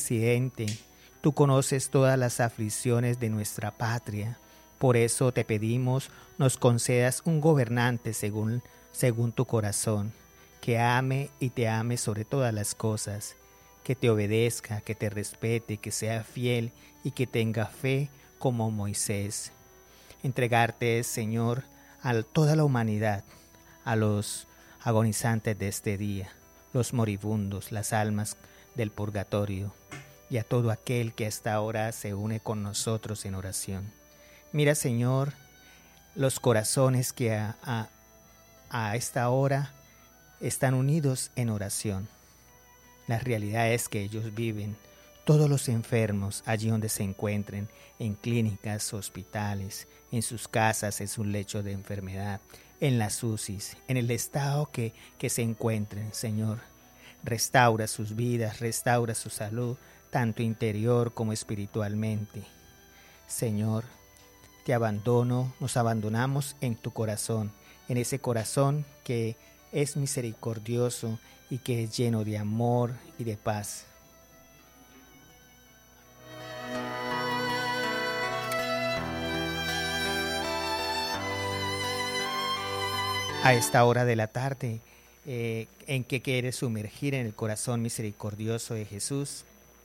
presidente, tú conoces todas las aflicciones de nuestra patria. Por eso te pedimos nos concedas un gobernante según tu corazón, que ame y te ame sobre todas las cosas, que te obedezca, que te respete, que sea fiel y que tenga fe como Moisés. Entregarte, Señor, a toda la humanidad, a los agonizantes de este día, los moribundos, las almas del purgatorio y a todo aquel que hasta ahora se une con nosotros en oración. Mira, Señor, los corazones que a esta hora están unidos en oración. La realidad es que ellos viven, todos los enfermos, allí donde se encuentren, en clínicas, hospitales, en sus casas, en su lecho de enfermedad, en las UCIs, en el estado que se encuentren, Señor. Restaura sus vidas, restaura su salud, tanto interior como espiritualmente. Señor, te abandono, nos abandonamos en tu corazón, en ese corazón que es misericordioso y que es lleno de amor y de paz. A esta hora de la tarde, ¿en qué quieres sumergir en el corazón misericordioso de Jesús?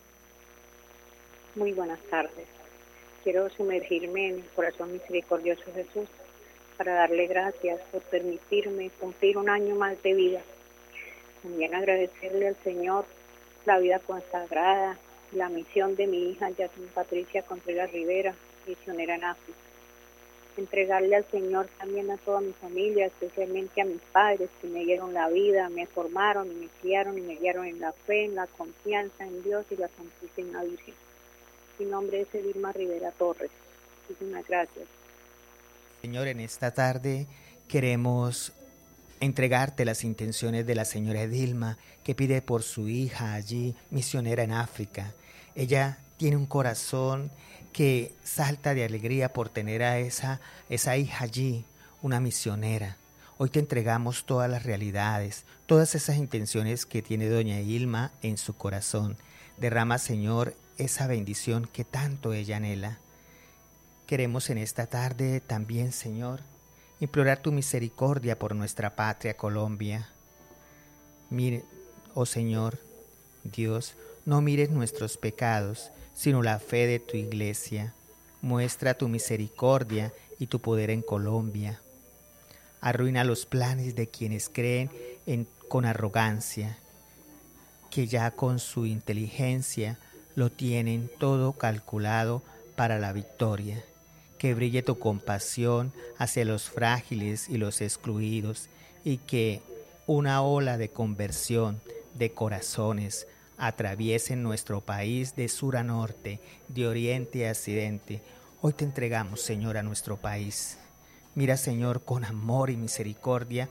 Muy buenas tardes. Quiero sumergirme en el corazón misericordioso de Jesús para darle gracias por permitirme cumplir un año más de vida. También agradecerle al Señor la vida consagrada, la misión de mi hija Yasmin Patricia Contreras Rivera, misionera en África. Entregarle al Señor también a toda mi familia, especialmente a mis padres que me dieron la vida, me formaron y me criaron y me guiaron en la fe, en la confianza en Dios y la Santísima Virgen. Mi nombre es Edilma Rivera Torres. Muchísimas gracias. Señor, en esta tarde queremos entregarte las intenciones de la señora Edilma, que pide por su hija allí, misionera en África. Ella tiene un corazón que salta de alegría por tener a esa hija allí, una misionera. Hoy te entregamos todas las realidades, todas esas intenciones que tiene doña Edilma en su corazón. Derrama, Señor, esa bendición que tanto ella anhela. Queremos en esta tarde también, Señor, implorar tu misericordia por nuestra patria Colombia. Mire, oh Señor, Dios, no mires nuestros pecados, sino la fe de tu iglesia. Muestra tu misericordia y tu poder en Colombia. Arruina los planes de quienes creen con arrogancia, que ya con su inteligencia lo tienen todo calculado para la victoria. Que brille tu compasión hacia los frágiles y los excluidos, y que una ola de conversión de corazones atraviesen nuestro país de sur a norte, de oriente a occidente. Hoy te entregamos, Señor, a nuestro país. Mira, Señor, con amor y misericordia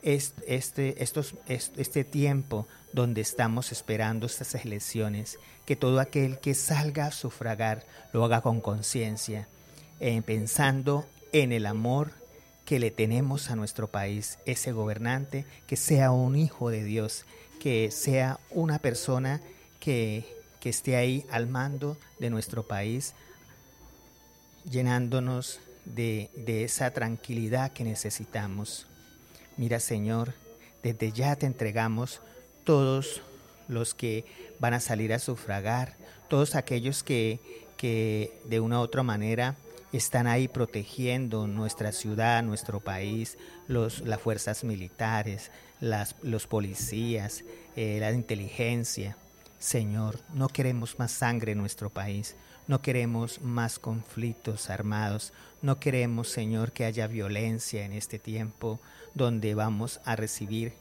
este tiempo donde estamos esperando estas elecciones, que todo aquel que salga a sufragar lo haga con conciencia, pensando en el amor que le tenemos a nuestro país, ese gobernante que sea un hijo de Dios, que sea una persona que esté ahí al mando de nuestro país, llenándonos de esa tranquilidad que necesitamos. Mira, Señor, desde ya te entregamos todos los que van a salir a sufragar, todos aquellos que de una u otra manera están ahí protegiendo nuestra ciudad, nuestro país, las fuerzas militares, los policías, la inteligencia. Señor, no queremos más sangre en nuestro país, no queremos más conflictos armados, no queremos, Señor, que haya violencia en este tiempo donde vamos a decidir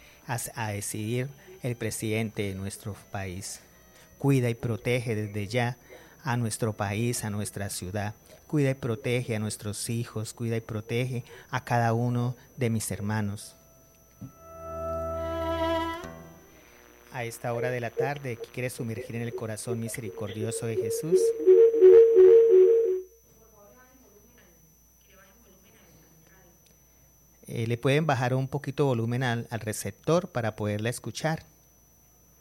el presidente de nuestro país. Cuida y protege desde ya a nuestro país, a nuestra ciudad. Cuida y protege a nuestros hijos, cuida y protege a cada uno de mis hermanos. A esta hora de la tarde, ¿qué quieres sumergir en el corazón misericordioso de Jesús? Le pueden bajar un poquito volumen al receptor para poderla escuchar.